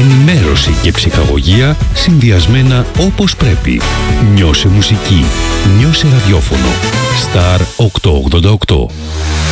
Ενημέρωση και ψυχαγωγία συνδυασμένα όπως πρέπει. Νιώσε μουσική. Νιώσε ραδιόφωνο. Star 888.